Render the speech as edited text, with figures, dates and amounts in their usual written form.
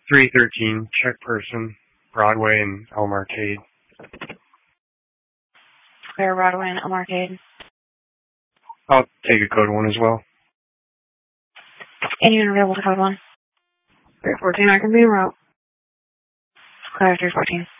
313, check person, Broadway and Elm Arcade. Square, Broadway, and Elm Arcade. I'll take a code 1 as well. Anyone available to code 1? 314, I can be en route. Square 314.